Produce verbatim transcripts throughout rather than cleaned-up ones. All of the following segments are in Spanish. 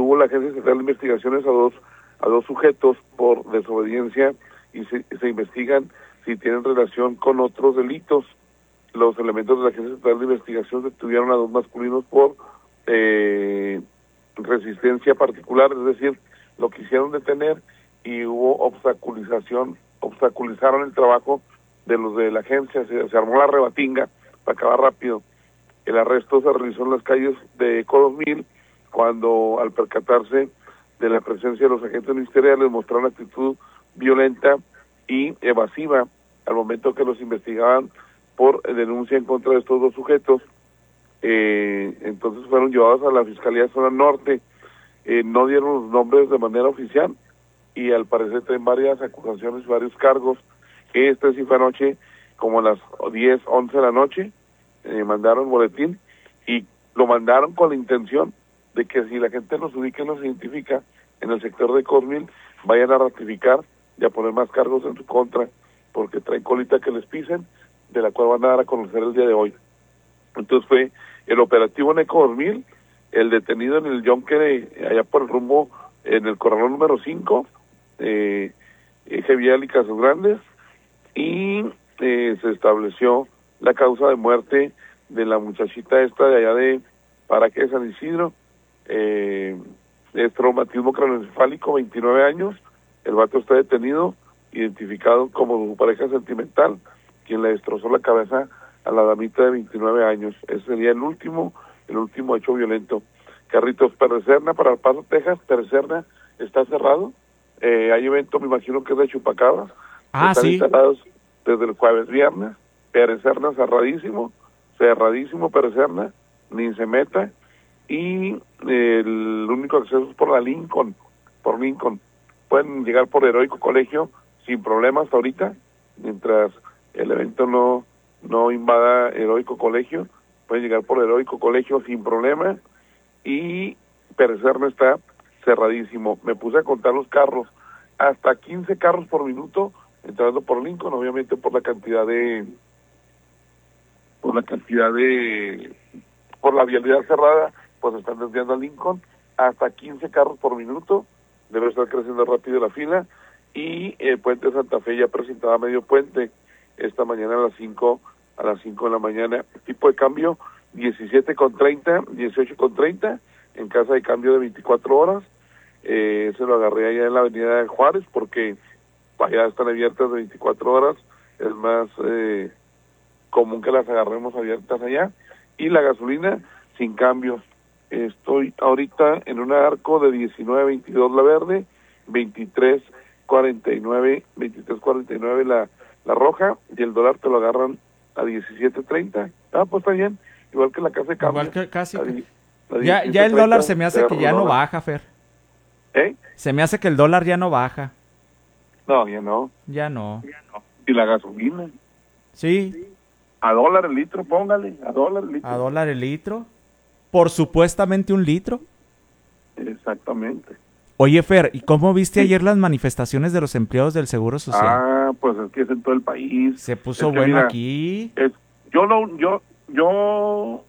detuvo la Agencia Estatal de Investigaciones a dos a dos sujetos por desobediencia y se, se investigan si tienen relación con otros delitos. Los elementos de la Agencia Estatal de Investigación detuvieron a dos masculinos por eh, resistencia particular, es decir, lo quisieron detener y hubo obstaculización, obstaculizaron el trabajo de los de la agencia, se, se armó la rebatinga para acabar rápido. El arresto se realizó en las calles de Eco dos mil, cuando al percatarse de la presencia de los agentes ministeriales mostraron actitud violenta y evasiva al momento que los investigaban por denuncia en contra de estos dos sujetos. Eh, entonces fueron llevados a la Fiscalía de Zona Norte. Eh, no dieron los nombres de manera oficial y al parecer tienen varias acusaciones y varios cargos. Este sí fue anoche, como a las diez, once de la noche, eh, mandaron boletín y lo mandaron con la intención de que si la gente los ubica y los identifica en el sector de Cosmil, vayan a ratificar y a poner más cargos en su contra, porque traen colita que les pisen, de la cual van a dar a conocer el día de hoy. Entonces fue el operativo en Eco dos mil, el detenido en el yonque allá por el rumbo, en el corralón número cinco, eh, Eje Vial y Casas Grandes, y eh, se estableció la causa de muerte de la muchachita esta de allá de Paraque de San Isidro. Eh, es traumatismo craneoencefálico, veintinueve años, el vato está detenido, identificado como su pareja sentimental, quien le destrozó la cabeza a la damita de veintinueve años. Ese sería el último, el último hecho violento. Carritos, Perecerna para El Paso, Texas. Perecerna está cerrado, eh, hay evento, me imagino que es de chupacabras. Ah, Están sí. instalados desde el jueves, viernes. Perecerna cerradísimo, cerradísimo Perecerna, ni se meta. Y eh, el único acceso es por la Lincoln, por Lincoln. Pueden llegar por Heroico Colegio sin problemas ahorita, mientras el evento no no invada Heroico Colegio, pueden llegar por Heroico Colegio sin problema. Y Perecerna está cerradísimo. Me puse a contar los carros, hasta quince carros por minuto entrando por Lincoln, obviamente por la cantidad de por la cantidad de por la vialidad cerrada, pues están desviando a Lincoln, hasta quince carros por minuto, debe estar creciendo rápido la fila. Y el puente de Santa Fe ya presentaba medio puente esta mañana a las cinco a las cinco de la mañana. Tipo de cambio diecisiete con treinta, dieciocho con treinta, en casa de cambio de veinticuatro horas. Eh, se lo agarré allá en la avenida de Juárez, porque allá están abiertas de veinticuatro horas, es más eh, común que las agarremos abiertas allá. Y la gasolina sin cambios. Estoy ahorita en un arco de diecinueve veintidós la verde, veintitrés cuarenta y nueve, veintitrés cuarenta y nueve la, la roja, y el dólar te lo agarran a diecisiete treinta. Ah, pues está bien, igual que la casa de cambio. Igual que casi. La, Que... la ya, ya el dólar se me hace que ya no dólar. baja, Fer. ¿Eh? Se me hace que el dólar ya no baja. No, ya no. Ya no. Ya no. Y la gasolina. Sí. A dólar el litro, póngale, a dólar el litro. A dólar el litro. Por supuestamente un litro. Exactamente. Oye, Fer, ¿y cómo viste Sí. ayer las manifestaciones de los empleados del Seguro Social? Ah, pues es que es en todo el país. Se puso es que, bueno mira, aquí. Es, yo no, yo, yo,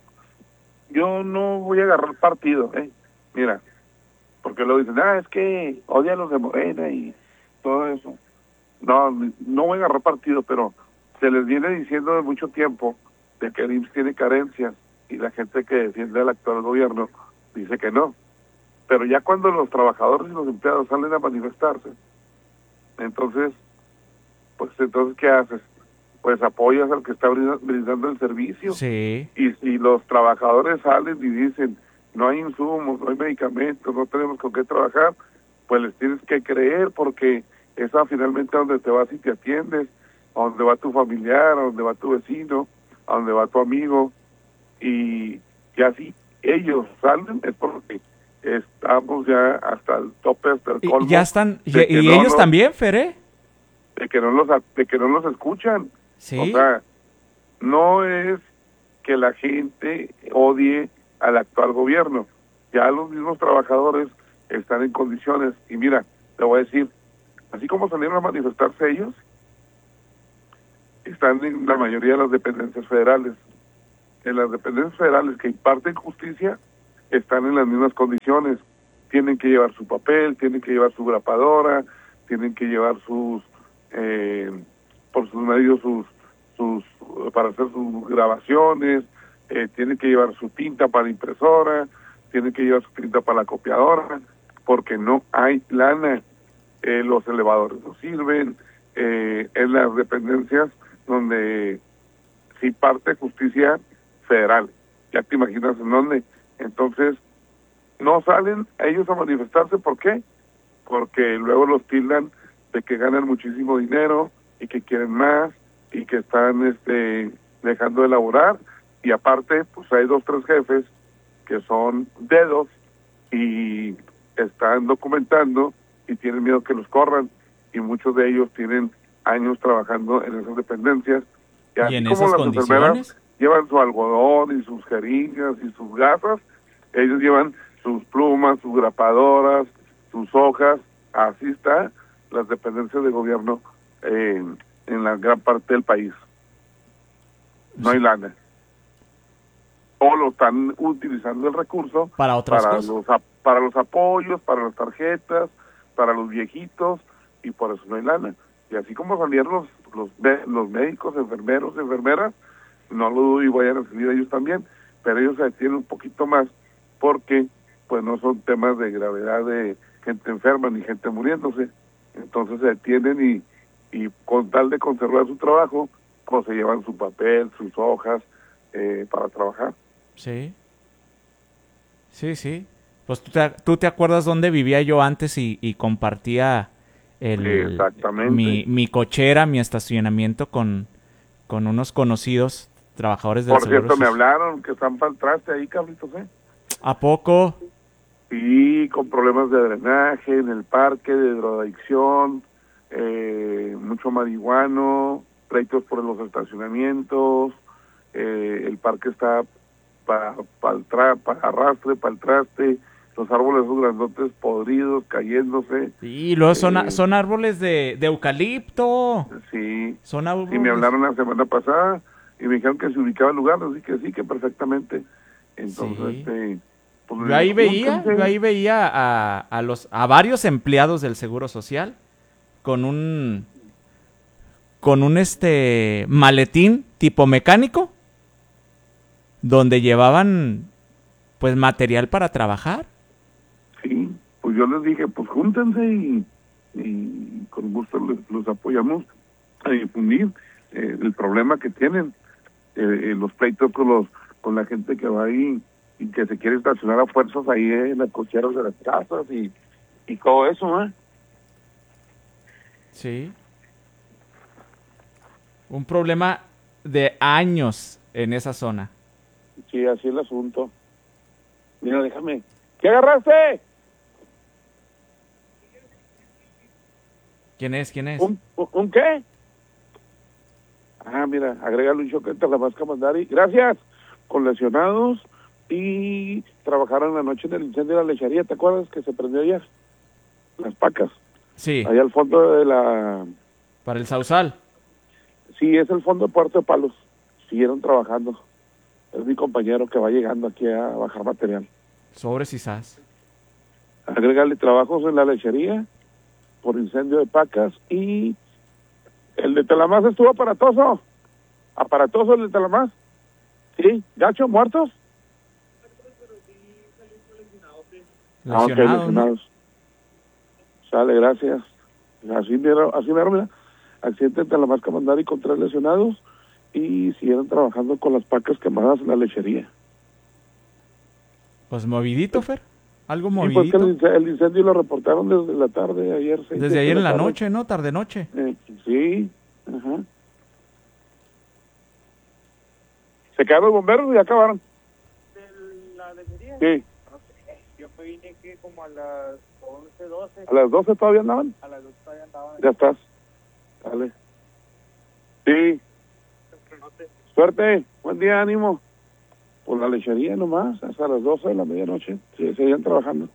yo no voy a agarrar partido, ¿eh? Mira, porque lo dicen, ah, es que odian los de Morena y todo eso. No, no voy a agarrar partido, pero se les viene diciendo de mucho tiempo de que el I M S S tiene carencias y la gente que defiende al actual gobierno dice que no. Pero ya cuando los trabajadores y los empleados salen a manifestarse, entonces, pues entonces, ¿qué haces? Pues apoyas al que está brindando el servicio. Sí. Y si los trabajadores salen y dicen, no hay insumos, no hay medicamentos, no tenemos con qué trabajar, pues les tienes que creer, porque es a finalmente a donde te vas y te atiendes, a donde va tu familiar, a donde va tu vecino, a donde va tu amigo. Y, y así ellos salen, es porque estamos ya hasta el tope, hasta el colmo. Y ya están, y, y no ellos nos, también, Fer, ¿eh? De que no los, de que no los escuchan. Sí. O sea, no es que la gente odie al actual gobierno. Ya los mismos trabajadores están en condiciones. Y mira, te voy a decir, así como salieron a manifestarse ellos, están en la mayoría de las dependencias federales. En las dependencias federales que imparten justicia, están en las mismas condiciones. tienen que llevar su papel, tienen que llevar su grapadora, tienen que llevar sus, eh, por sus medios, sus, sus, para hacer sus grabaciones, eh, tienen que llevar su tinta para impresora, tienen que llevar su tinta para la copiadora, porque no hay lana, eh, los elevadores no sirven, eh, en las dependencias donde sí parte justicia federal, ya te imaginas en dónde. Entonces no salen a ellos a manifestarse. ¿Por qué? Porque luego los tildan de que ganan muchísimo dinero y que quieren más y que están este dejando de laborar, y aparte pues hay dos, tres jefes que son dedos y están documentando y tienen miedo que los corran, y muchos de ellos tienen años trabajando en esas dependencias. Y, así ¿Y en como esas las condiciones? enfermeras llevan su algodón y sus jeringas y sus gasas, ellos llevan sus plumas, sus grapadoras, sus hojas. Así está las dependencias de gobierno eh, en la gran parte del país. No hay lana. O lo están utilizando el recurso para otras para cosas. los, para los apoyos, para las tarjetas, para los viejitos, y por eso no hay lana. Y así como salieron los los, los médicos, enfermeros, enfermeras, no lo dudo y vayan a salir ellos también, pero ellos se detienen un poquito más porque pues no son temas de gravedad de gente enferma ni gente muriéndose. Entonces se detienen y, y con tal de conservar su trabajo, pues se llevan su papel, sus hojas eh, para trabajar. Sí, sí, sí. Pues tú te, tú te acuerdas dónde vivía yo antes y, y compartía el, Exactamente. Mi, mi cochera, mi estacionamiento con, con unos conocidos trabajadores del Por Seguro cierto, me Social. hablaron que están para el traste ahí, Carlitos, ¿eh? ¿A poco? Sí, con problemas de drenaje en el parque, de drogadicción, eh, mucho marihuano, pleitos por los estacionamientos, eh, el parque está para pa el tra pa arrastre, para el traste, los árboles esos grandotes podridos, cayéndose. Y luego son, eh, son árboles de, de eucalipto. Sí, Son árboles. sí, me hablaron la semana pasada y me dijeron que se ubicaba el lugar, así que sí, que perfectamente. Entonces, Sí. este... Pues, Yo ahí veía, júntense. yo ahí veía a, a los a varios empleados del Seguro Social con un con un este maletín tipo mecánico donde llevaban pues material para trabajar. Sí, pues yo les dije, pues júntense y, y con gusto les, los apoyamos a difundir eh, el problema que tienen, eh, los pleitos con los con la gente que va ahí y que se quiere estacionar a fuerzas ahí en las cocheras de las casas y, y todo eso, ¿eh? Sí. Un problema de años en esa zona. Sí, así es el asunto. Mira, déjame. ¿Qué agarraste? ¿Quién es? ¿Quién es? ¿Un, un, un qué? Ah, mira, agrégalo un choquete a la Vasca Mandari. Gracias. Con lesionados y trabajaron la noche en el incendio de la lechería. ¿Te acuerdas que se prendió ayer? Las pacas. Sí. Allá al fondo de la... Para el Sausal. Sí, es el fondo de Puerto de Palos. Siguieron trabajando. Es mi compañero que va llegando aquí a bajar material. Sobres y sas. Agrégale trabajos en la lechería por incendio de pacas y el de Telamás estuvo aparatoso. Aparatoso el de Telamás. Sí, gacho, muertos. Ah, ok, Lesionados, lesionados. ¿No? Sale, gracias. Así mira, así mira, mira. Accidente en Telamás Camandari con tres lesionados y siguieron trabajando con las pacas quemadas en la lechería. Pues movidito, Fer. Algo Sí, movidito. pues que el, incendio, el incendio lo reportaron desde la tarde, ayer. seis, Desde ayer en la tarde. noche, ¿no? Tarde-noche. Eh, sí, ajá. ¿Se quedaron los bomberos y ya acabaron? ¿De la lechería? Sí. No sé, yo vine que como a las once, doce. ¿A las doce todavía andaban? A las doce todavía andaban. Ya estás. Dale. Sí. Suerte. Buen día, ánimo. Por la lechería nomás, hasta las doce de la medianoche. Sí, seguían trabajando.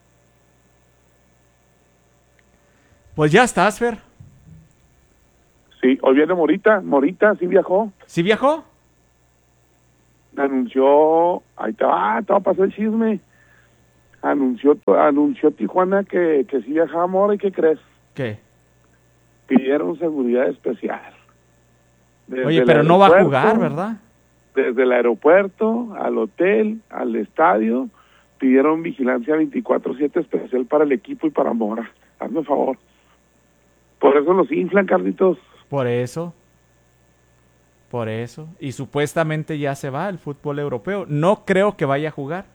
Pues ya estás, Fer. Sí, hoy viene Morita. Morita sí viajó. ¿Sí viajó? Anunció, ahí te va, te va a pasar el chisme. Anunció anunció Tijuana que, que sí viajamos ahora, ¿y qué crees? ¿Qué? Pidieron seguridad especial. Desde Oye, el pero no va a aeropuerto, jugar, ¿verdad? Desde el aeropuerto, al hotel, al estadio, pidieron vigilancia veinticuatro siete especial para el equipo y para Mora. Hazme favor. Por eso los inflan, Carlitos. Por eso. Por eso. Y supuestamente ya se va el fútbol europeo. No creo que vaya a jugar.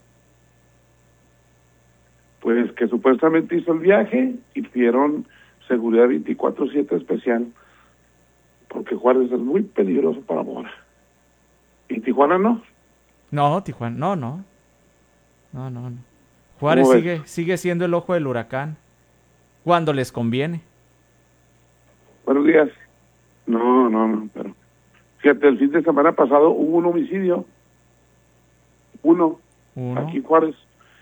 Pues que supuestamente hizo el viaje y pidieron seguridad veinticuatro siete especial, porque Juárez es muy peligroso para Mora. ¿Y Tijuana no? No, Tijuana, no, no. No, no, no. Juárez ¿Cómo ves? sigue, sigue siendo el ojo del huracán. Cuando les conviene. Buenos días. No, no, no, pero... Fíjate, el fin de semana pasado hubo un homicidio. Uno. Uno. Aquí en Juárez.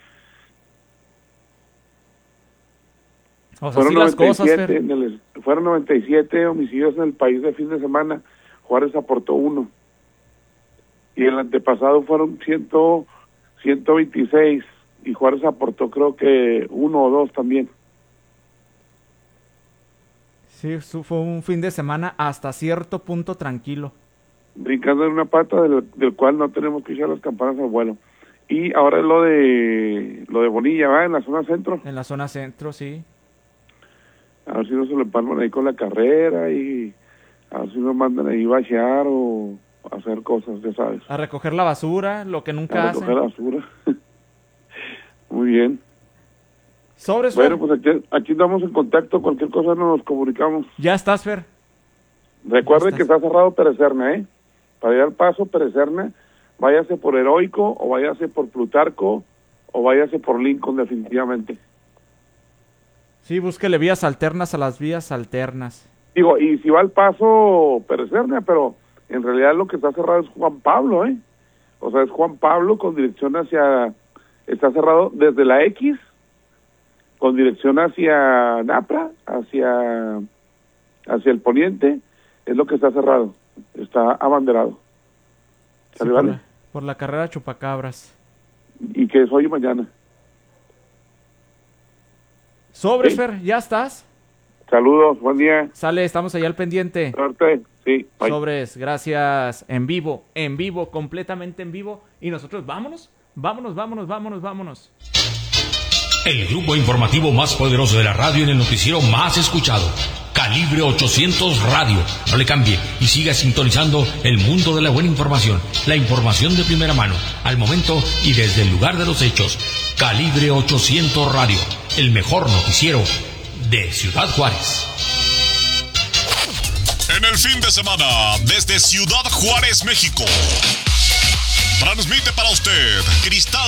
O sea, Fueron sí las cosas, noventa y siete, Fer. en el, fueron noventa y siete homicidios en el país de fin de semana. Juárez aportó uno. Y el antepasado fueron ciento, ciento veintiséis. Y Juárez aportó creo que uno o dos también. Sí, su- fue un fin de semana hasta cierto punto tranquilo. Brincando en una pata del, del cual no tenemos que echar las campanas al vuelo. Y ahora es lo de lo de Bonilla, ¿va? En la zona centro. En la zona centro, sí. A ver si no se lo empalman ahí con la carrera y a ver si nos mandan ahí bachear o hacer cosas, ya sabes. A recoger la basura, lo que nunca A hacen. recoger la basura. Muy bien. Sobres, Fer. Bueno, pues aquí, aquí estamos en contacto. Cualquier cosa nos comunicamos. Ya estás, Fer. Recuerde estás. que está cerrado Perecerna, ¿eh? Para ir al paso, Perecerna, váyase por Heroico o váyase por Plutarco o váyase por Lincoln, definitivamente. Sí, búsquele vías alternas a las vías alternas. Digo, y si va al paso, Perecerna, pero en realidad lo que está cerrado es Juan Pablo, ¿eh? O sea, es Juan Pablo con dirección hacia... Está cerrado desde la X, con dirección hacia Napra, hacia, hacia el poniente, es lo que está cerrado. Está abanderado. Sí, ¿Sale, por, vale? la, por la carrera Chupacabras. Y que es hoy y mañana. Sobres, Sí. Fer, ya estás. Saludos, buen día. Sale, estamos allá al pendiente. Suerte. Sí, bye. Sobres, gracias. En vivo, en vivo, completamente en vivo. Y nosotros, vámonos, vámonos, vámonos, vámonos, vámonos. El grupo informativo más poderoso de la radio en el noticiero más escuchado. Calibre ochocientos Radio. No le cambie y siga sintonizando el mundo de la buena información. La información de primera mano, al momento y desde el lugar de los hechos. Calibre ochocientos Radio. El mejor noticiero de Ciudad Juárez. En el fin de semana, desde Ciudad Juárez, México, transmite para usted Cristal